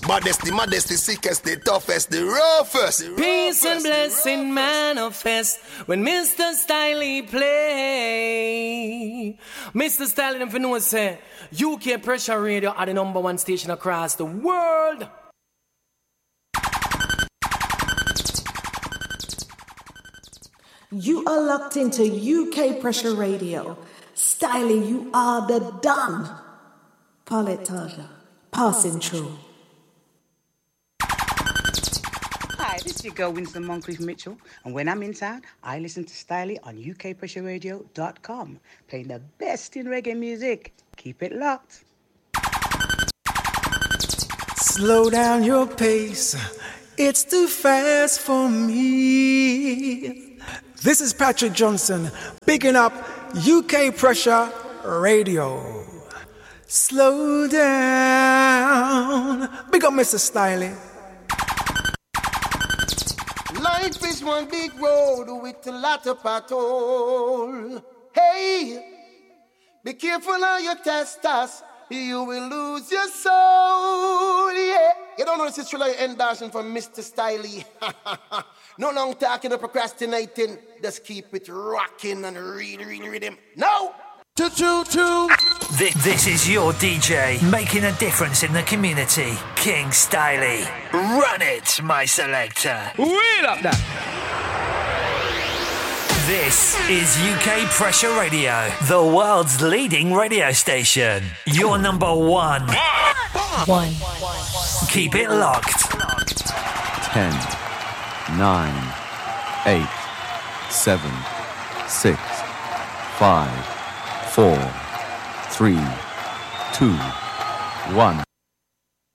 Baddest, the maddest, the sickest, the toughest, the roughest. Peace and blessing manifest when Mr. Styley play. Mr. Styley, if you know, say, UK Pressure Radio are the #1 station across the world. You are locked into UK Pressure Radio. Styley, you are the Don. Politaja, passing through. Hi, this is your girl Winston Moncrief Mitchell, and when I'm in town, I listen to Styley on ukpressuradio.com, playing the best in reggae music. Keep it locked. Slow down your pace, it's too fast for me. This is Patrick Johnson, picking up UK Pressure Radio. Slow down. Big up Mr. Styley. Life is one big road with a lot of potholes. Hey, be careful of your testas, you will lose your soul. Yeah, you don't know this is truly endorsement from Mr. Styley. No long talking or procrastinating, just keep it rocking and really rhythm. No! This is your DJ, making a difference in the community. King Styley. Run it, my selector. Wheel up that. This is UK Pressure Radio, the world's leading radio station. Your #1. One. Keep it locked. 10, 9, 8, 7, 6, 5, 4, 3, 2, 1.